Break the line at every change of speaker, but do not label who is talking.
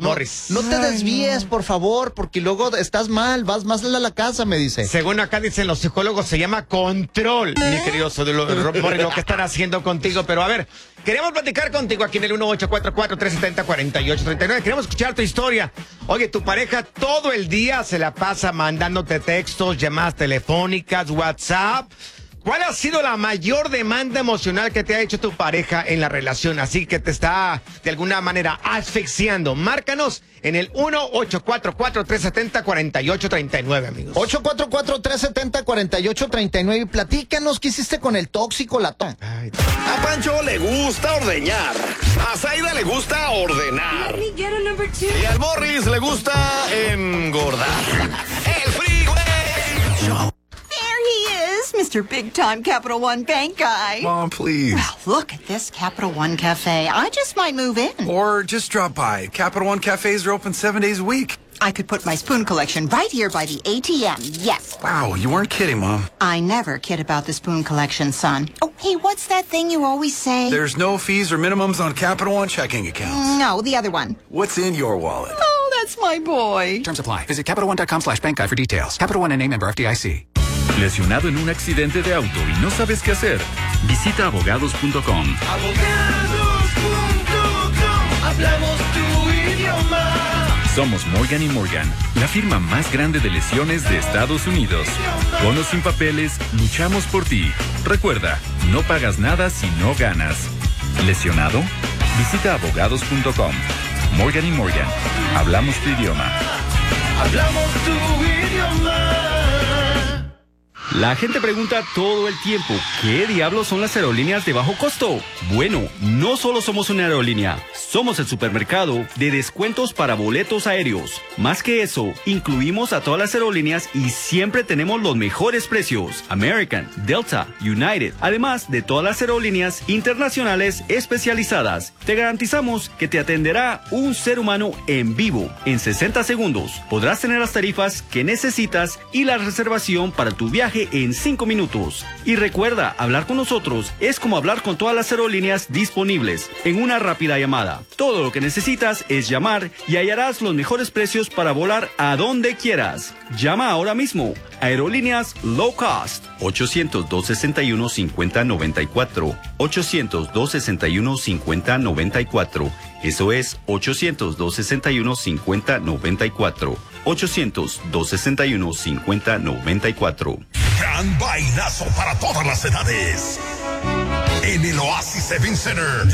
Morris.
No te desvíes, por favor, porque luego estás mal, vas más a la casa, me dice.
Según acá dicen los psicólogos, se llama control, mi querido Morris, lo que están haciendo contigo. Pero a ver, queremos platicar contigo aquí en el 1844-370-4839. Queremos escuchar tu historia. Oye, tu pareja todo el día se la pasa mandándote textos, llamadas telefónicas, WhatsApp. ¿Cuál ha sido la mayor demanda emocional que te ha hecho tu pareja en la relación? Así que te está, de alguna manera, asfixiando. Márcanos en el 1-844-370-4839, amigos.
844-370-4839. Y platícanos qué hiciste con el tóxico latón.
A Pancho le gusta ordeñar. A Zaida le gusta ordenar. Y al Morris le gusta engordar. El Freeway Show.
Mr. Big Time Capital One Bank guy.
Mom, please.
Well, look at this Capital One Cafe. I just might move in.
Or just drop by. Capital One cafes are open 7 days a week.
I could put my spoon collection right here by the ATM, yes.
Wow, you weren't kidding, Mom.
I never kid about the spoon collection, son. Oh, hey, what's that thing you always say?
There's no fees or minimums on Capital One checking accounts.
No, the other one.
What's in your wallet?
Oh, that's my boy.
Terms apply. Visit CapitalOne.com/bank guide for details. Capital One, a member FDIC.
¿Lesionado en un accidente de auto y no sabes qué hacer? Visita abogados.com.
Abogados.com. Hablamos tu idioma.
Somos Morgan & Morgan, la firma más grande de lesiones de Estados Unidos. Con o sin papeles, luchamos por ti. Recuerda, no pagas nada si no ganas. ¿Lesionado? Visita abogados.com. Morgan & Morgan, hablamos tu idioma.
Hablamos tu idioma.
La gente pregunta todo el tiempo, ¿qué diablos son las aerolíneas de bajo costo? Bueno, no solo somos una aerolínea, somos el supermercado de descuentos para boletos aéreos. Más que eso, incluimos a todas las aerolíneas y siempre tenemos los mejores precios. American, Delta, United, además de todas las aerolíneas internacionales especializadas. Te garantizamos que te atenderá un ser humano en vivo. En 60 segundos podrás tener las tarifas que necesitas y la reservación para tu viaje en 5 minutos. Y recuerda, hablar con nosotros es como hablar con todas las aerolíneas disponibles en una rápida llamada. Todo lo que necesitas es llamar y hallarás los mejores precios para volar a donde quieras. Llama ahora mismo. Aerolíneas Low Cost. 800-261-5094. 800-261-5094. Eso es 800-261-5094. 800-261-5094.
Gran vainazo para todas las edades. En el Oasis Event Center.